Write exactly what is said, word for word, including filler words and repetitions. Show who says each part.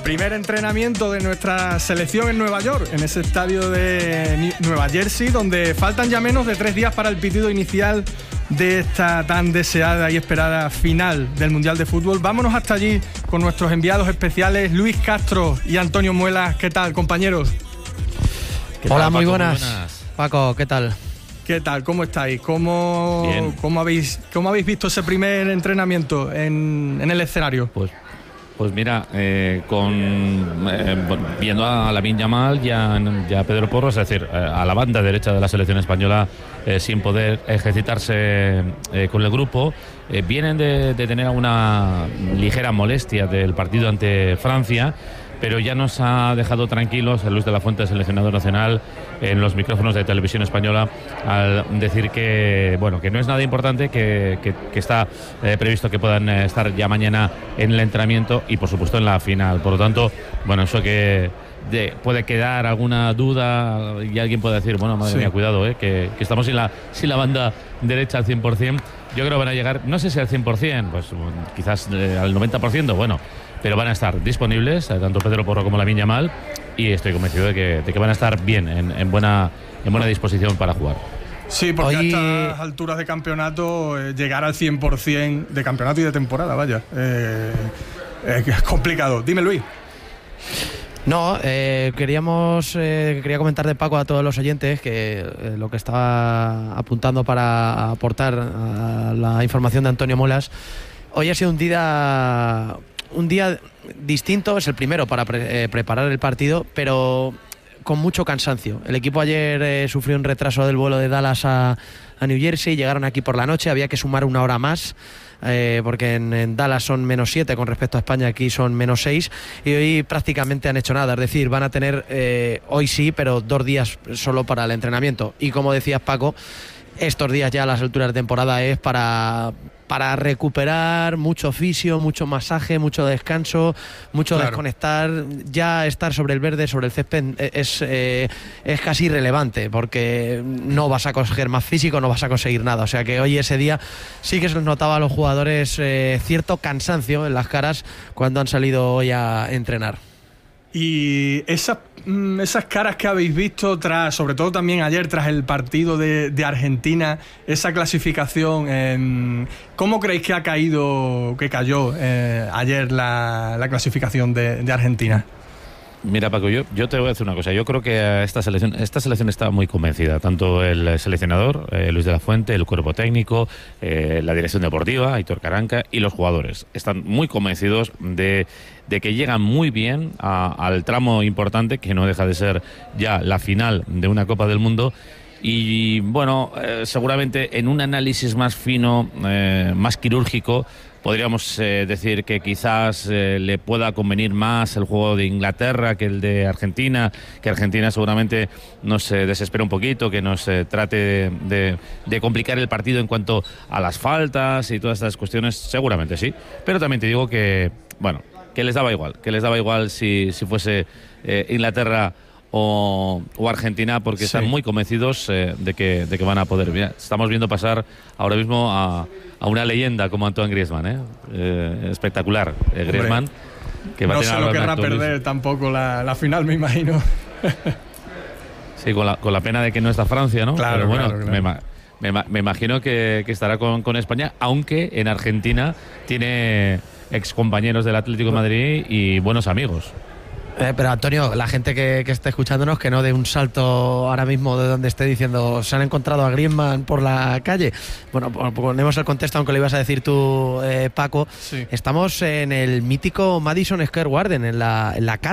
Speaker 1: Primer entrenamiento de nuestra selección en Nueva York, en ese estadio de Nueva Jersey, donde faltan ya menos de tres días para el pitido inicial de esta tan deseada y esperada final del Mundial de Fútbol. Vámonos hasta allí con nuestros enviados especiales Luis Castro y Antonio Muelas. ¿Qué tal, compañeros?
Speaker 2: ¿Qué tal,
Speaker 3: Hola,
Speaker 2: Paco?
Speaker 3: muy buenas.
Speaker 2: Muy buenas.
Speaker 3: Paco, ¿qué tal?
Speaker 1: ¿Qué tal? ¿Cómo estáis? ¿Cómo,
Speaker 2: Bien.
Speaker 1: cómo, habéis, ¿Cómo habéis visto ese primer entrenamiento en, en el escenario?
Speaker 2: Pues, pues mira, eh, con eh, viendo a Lamine Yamal y a, y a Pedro Porro, es decir, a la banda derecha de la selección española, eh, sin poder ejercitarse eh, con el grupo, eh, vienen de, de tener una ligera molestia del partido ante Francia, pero ya nos ha dejado tranquilos a Luis de la Fuente, seleccionador nacional, en los micrófonos de Televisión Española, al decir que bueno que no es nada importante, que, que, que está eh, previsto que puedan eh, estar ya mañana en el entrenamiento y por supuesto en la final. Por lo tanto, bueno, eso que de, puede quedar alguna duda y alguien puede decir, bueno, madre
Speaker 1: Sí.
Speaker 2: mía, cuidado, eh, que, que estamos sin la, sin la banda derecha al cien por ciento. Yo creo que van a llegar, no sé si al cien por ciento, pues quizás eh, al noventa por ciento, bueno, pero van a estar disponibles, eh, tanto Pedro Porro como Lamine Yamal, y estoy convencido de que, de que van a estar bien, en, en, buena, en buena disposición para jugar.
Speaker 1: Sí, porque
Speaker 3: Hoy-
Speaker 1: a estas alturas de campeonato, eh, llegar al cien por ciento de campeonato y de temporada, vaya, eh, eh, es complicado. Dime, Luis.
Speaker 3: No, eh, queríamos eh, quería comentar de Paco a todos los oyentes que eh, lo que estaba apuntando para aportar a la información de Antonio Muelas. Hoy ha sido un día un día distinto, es el primero para pre- eh, preparar el partido, pero con mucho cansancio. El equipo ayer eh, sufrió un retraso del vuelo de Dallas a, a New Jersey, llegaron aquí por la noche, había que sumar una hora más. Eh, porque en, en Dallas son menos siete con respecto a España, aquí son menos seis, y hoy prácticamente han hecho nada, es decir, van a tener eh, hoy sí, pero dos días solo para el entrenamiento. Y como decías, Paco, estos días ya a las alturas de temporada es para, para recuperar mucho fisio, mucho masaje, mucho descanso, mucho
Speaker 1: Claro.
Speaker 3: desconectar. Ya estar sobre el verde, sobre el césped es, eh, es casi irrelevante, porque no vas a conseguir más físico, no vas a conseguir nada. O sea que hoy ese día sí que se les notaba a los jugadores eh, cierto cansancio en las caras cuando han salido hoy a entrenar.
Speaker 1: Y esas, mm, esas caras que habéis visto, tras, sobre todo también ayer, tras el partido de, de Argentina, esa clasificación, eh, ¿cómo creéis que ha caído, que cayó eh, ayer la, la clasificación de, de Argentina?
Speaker 2: Mira, Paco, yo, yo te voy a decir una cosa. Yo creo que esta selección esta selección está muy convencida. Tanto el seleccionador, eh, Luis de la Fuente, el cuerpo técnico, eh, la dirección deportiva, Aitor Caranca, y los jugadores. Están muy convencidos de, de que llegan muy bien a, al tramo importante, que no deja de ser ya la final de una Copa del Mundo. Y bueno, eh, seguramente en un análisis más fino, eh, más quirúrgico, podríamos eh, decir que quizás eh, le pueda convenir más el juego de Inglaterra que el de Argentina, que Argentina seguramente nos eh, desespera un poquito, que nos eh, trate de, de, de complicar el partido en cuanto a las faltas y todas estas cuestiones, seguramente sí. Pero también te digo que, bueno, que les daba igual, que les daba igual si, si fuese eh, Inglaterra O, o Argentina, porque
Speaker 1: Sí.
Speaker 2: están muy convencidos eh, de, que, de que van a poder. Mira, estamos viendo pasar ahora mismo a, a una leyenda como Antoine Griezmann, ¿eh? Eh, espectacular, eh, Griezmann, que va
Speaker 1: No
Speaker 2: a
Speaker 1: se
Speaker 2: tener
Speaker 1: lo
Speaker 2: ahora
Speaker 1: querrá
Speaker 2: una actualización.
Speaker 1: perder tampoco la, la final, me imagino.
Speaker 2: Sí, con la, con la pena de que no está Francia, ¿no?
Speaker 1: Claro,
Speaker 2: Pero bueno,
Speaker 1: claro, claro.
Speaker 2: Me, ma- me, ma- me imagino que, que estará con, con España, aunque en Argentina tiene excompañeros del Atlético de Madrid y buenos amigos.
Speaker 3: Eh, pero Antonio, la gente que, que esté escuchándonos, que no dé un salto ahora mismo de donde esté diciendo se han encontrado a Griezmann por la calle. Bueno, pon- ponemos el contexto, aunque lo ibas a decir tú, eh, Paco.
Speaker 1: Sí.
Speaker 3: Estamos en el mítico Madison Square Garden, en la, en la casa